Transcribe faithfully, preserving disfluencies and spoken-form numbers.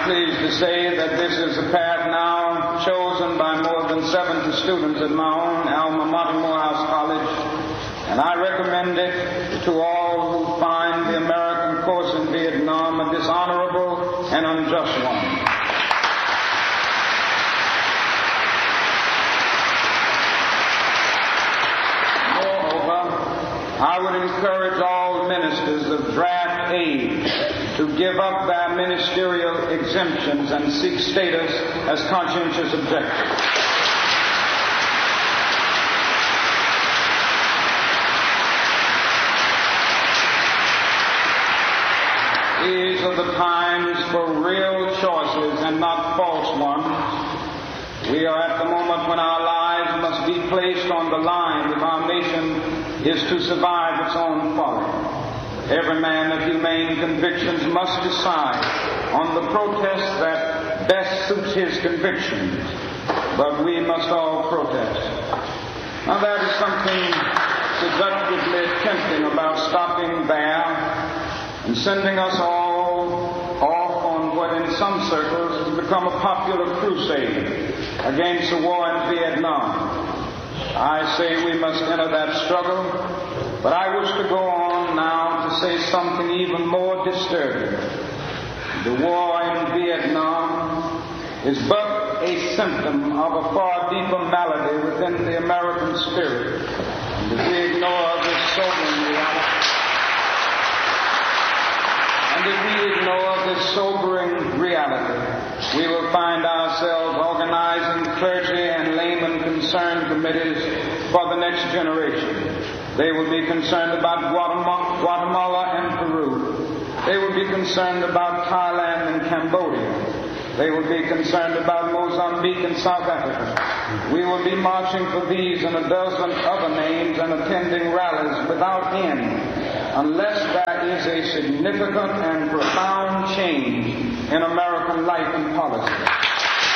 pleased to say that this is a path now chosen by more than seventy students at my own alma mater, Morehouse College, and I recommend it to all who find the American course in Vietnam a dishonorable and unjust one. I would encourage all ministers of draft aid to give up their ministerial exemptions and seek status as conscientious objectors. These are the times for real choices and not false ones. We are at the moment when our lives must be placed on the line if our nation is to survive its own folly. Every man of humane convictions must decide on the protest that best suits his convictions, but we must all protest. Now there is something seductively tempting about stopping there and sending us all off on what in some circles has become a popular crusade against the war in Vietnam. I say we must enter that struggle, but I wish to go on now to say something even more disturbing. The war in Vietnam is but a symptom of a far deeper malady within the American spirit. And if we ignore this sobering reality, and if we ignore this sobering reality, we will find ourselves organizing clergy and laymen concerned committees for the next generation. They will be concerned about Guatemala, Guatemala and Peru. They will be concerned about Thailand and Cambodia. They will be concerned about Mozambique and South Africa. We will be marching for these and a dozen other names and attending rallies without end, unless there is a significant and profound change in American life and policy.